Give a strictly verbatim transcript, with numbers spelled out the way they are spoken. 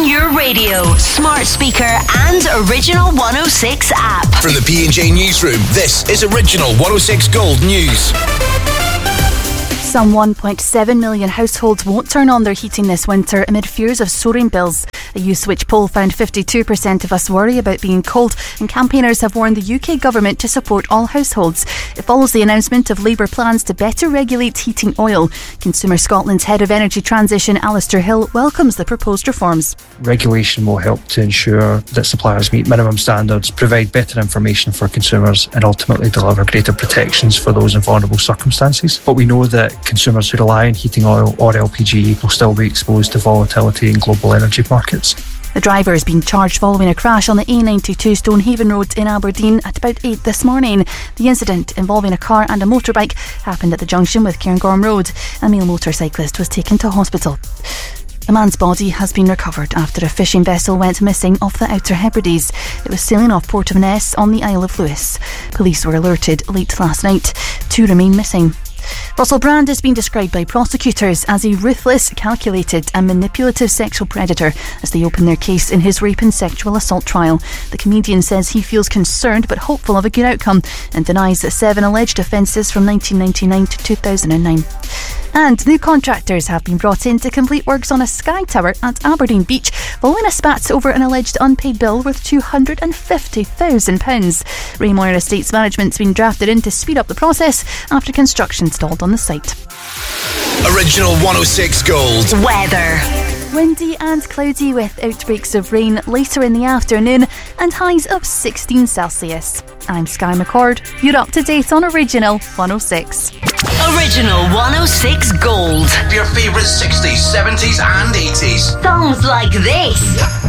on your radio, smart speaker and Original one oh six app. From the P and J Newsroom, this is Original one oh six Gold News. Some one point seven million households won't turn on their heating this winter amid fears of soaring bills. A YouSwitch poll found fifty-two percent of us worry about being cold, and campaigners have warned the U K government to support all households. It follows the announcement of Labour plans to better regulate heating oil. Consumer Scotland's Head of Energy Transition, Alistair Hill, welcomes the proposed reforms. Regulation will help to ensure that suppliers meet minimum standards, provide better information for consumers, and ultimately deliver greater protections for those in vulnerable circumstances. But we know that consumers who rely on heating oil or L P G will still be exposed to volatility in global energy markets. The driver is being charged following a crash on the A ninety-two Stonehaven Road in Aberdeen at about eight this morning. The incident, involving a car and a motorbike, happened at the junction with Cairngorm Road. A male motorcyclist was taken to hospital. A man's body has been recovered after a fishing vessel went missing off the Outer Hebrides. It was sailing off Port of Ness on the Isle of Lewis. Police were alerted late last night. Two remain missing. Russell Brand has been described by prosecutors as a ruthless, calculated and manipulative sexual predator as they open their case in his rape and sexual assault trial. The comedian says he feels concerned but hopeful of a good outcome and denies that seven alleged offences from nineteen ninety-nine to two thousand nine. And new contractors have been brought in to complete works on a sky tower at Aberdeen Beach following a spat over an alleged unpaid bill worth two hundred fifty thousand pounds. Raymoyer Estates Management's been drafted in to speed up the process after construction stalled on the site. Original one oh six Gold Weather. Windy and cloudy with outbreaks of rain later in the afternoon and highs of sixteen Celsius. I'm Sky McCord. You're up to date on Original one oh six. Original one oh six Gold. Your favourite sixties, seventies and eighties. Songs like this.